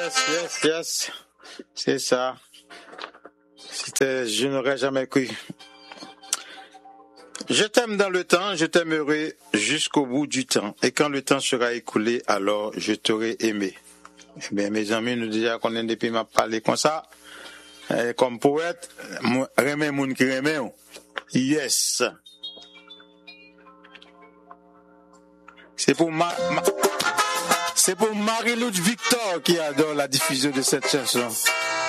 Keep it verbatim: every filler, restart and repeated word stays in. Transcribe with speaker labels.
Speaker 1: Yes, yes, yes. C'est ça. C'était, je n'aurais jamais cru. Je t'aime dans le temps, je t'aimerai jusqu'au bout du temps. Et quand le temps sera écoulé, alors je t'aurai aimé. Eh bien, mes amis, nous déjà qu'on est depuis m'a parlé comme ça. Et comme poète, remè moun ki remè. Yes. C'est pour ma, ma c'est pour Marie-Louise Victor qui adore la diffusion de cette chanson.